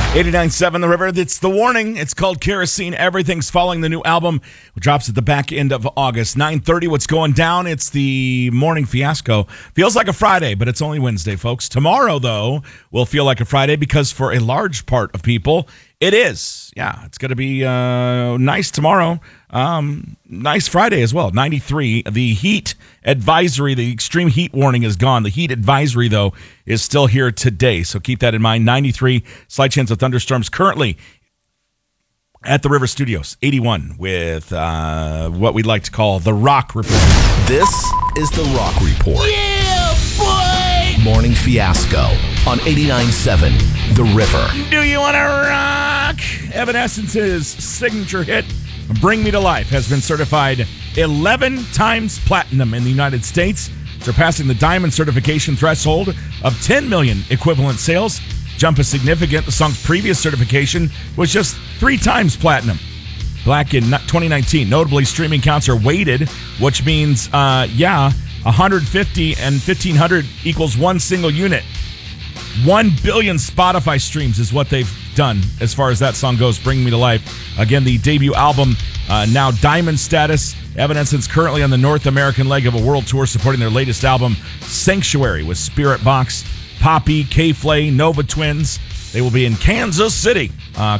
89.7 The River. It's The Warning. It's called Kerosene. Everything's Falling. The new album drops at the back end of August. 9:30. What's going down? It's the Morning Fiasco. Feels like a Friday, but it's only Wednesday, folks. Tomorrow, though, will feel like a Friday because for a large part of people, it is. Yeah, it's going to be nice tomorrow. Nice Friday as well. 93. The heat advisory, the extreme heat warning is gone. The heat advisory, though, is still here today. So keep that in mind. 93. Slight chance of thunderstorms currently at the River Studios. 81 with what we'd like to call the Rock Report. This is the Rock Report. Yeah, boy! Morning Fiasco on 89.7 The River. Do you want to rock? Evanescence's signature hit, Bring Me to Life, has been certified 11 times platinum in the United States, surpassing the diamond certification threshold of 10 million equivalent sales. Jump is significant. The song's previous certification was just 3 times platinum back in 2019. Notably, streaming counts are weighted, which means, 150 and 1,500 equals one single unit. 1 billion Spotify streams is what they've done as far as that song goes, Bring Me to Life. Again, the debut album, now diamond status. Evanescence currently on the North American leg of a world tour supporting their latest album, Sanctuary, with Spirit Box, Poppy, K-Flay, Nova Twins. They will be in Kansas City